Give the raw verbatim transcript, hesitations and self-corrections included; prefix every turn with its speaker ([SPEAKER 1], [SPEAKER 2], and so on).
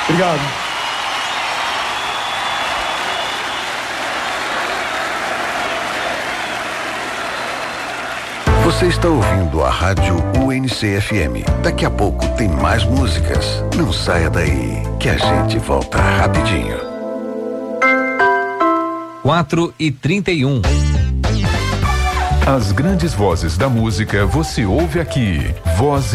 [SPEAKER 1] Obrigado.
[SPEAKER 2] Você está ouvindo a Rádio U N C F M. Daqui a pouco tem mais músicas. Não saia daí, que a gente volta rapidinho.
[SPEAKER 3] quatro e trinta e um.
[SPEAKER 4] As grandes vozes da música você ouve aqui. Voz